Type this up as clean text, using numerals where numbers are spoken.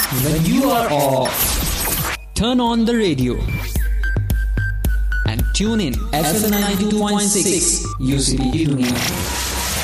when you are off, turn on the radio and tune in FM 92.6 UCB Tuning.